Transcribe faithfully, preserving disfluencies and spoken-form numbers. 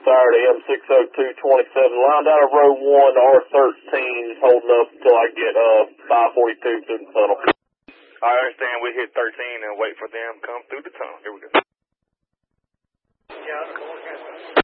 Saturday, M six oh two twenty-seven, lined out of row one, R thirteen, holding up until I get uh five forty-two through the tunnel. I understand. We hit thirteen and wait for them to come through the tunnel. Here we go. Yeah,